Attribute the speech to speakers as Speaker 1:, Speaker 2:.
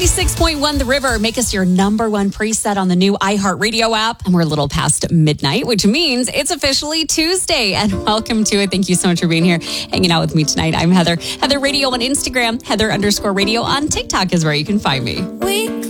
Speaker 1: 96.1 The River. Make us your number one preset on the new iHeartRadio app. And we're a little past midnight, which means it's officially Tuesday. And welcome to it. Thank you so much for being here, hanging out with me tonight. I'm Heather. Heather Radio on Instagram. Heather_radio on TikTok is where you can find me.